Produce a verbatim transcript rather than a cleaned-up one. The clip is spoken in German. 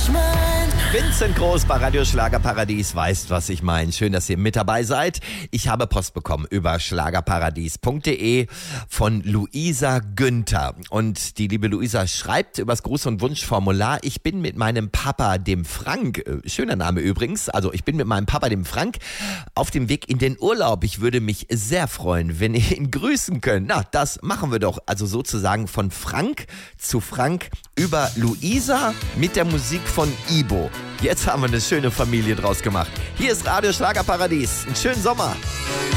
ich mein. Vincent Groß bei Radio Schlagerparadies weißt, was ich meine. Schön, dass ihr mit dabei seid. Ich habe Post bekommen über schlagerparadies punkt de von Luisa Günther. Und die liebe Luisa schreibt über das Gruß- und Wunschformular: Ich bin mit meinem Papa, dem Frank, äh, schöner Name übrigens, also ich bin mit meinem Papa, dem Frank, auf dem Weg in den Urlaub. Ich würde mich sehr freuen, wenn ihr ihn grüßen könnt. Na, das machen wir doch. Also sozusagen von Frank zu Frank über Luisa mit der Musik von Ibo. Jetzt haben wir eine schöne Familie draus gemacht. Hier ist Radio Schlagerparadies. Einen schönen Sommer.